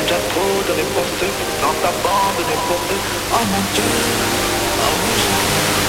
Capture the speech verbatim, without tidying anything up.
déjà trop donné pour deux, dans ta bande n'est pour deux. Oh mon Dieu, oh mon Dieu.